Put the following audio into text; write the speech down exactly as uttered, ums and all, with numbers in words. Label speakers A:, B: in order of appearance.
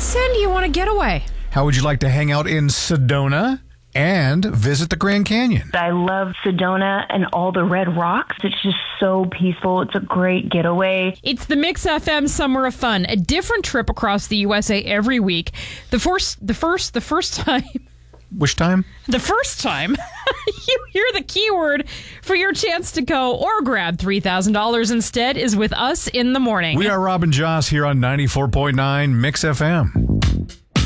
A: listen? Do you want a getaway?
B: How would you like to hang out in Sedona and visit the Grand Canyon?
C: I love Sedona and all the red rocks. It's just so peaceful. It's a great getaway.
A: It's the Mix F M Summer of Fun, a different trip across the U S A every week. The first, the first, the first time...
B: Which time?
A: The first time you hear the keyword for your chance to go or grab three thousand dollars instead is with us in the morning.
B: We are Rob and Joss here on ninety-four point nine Mix F M.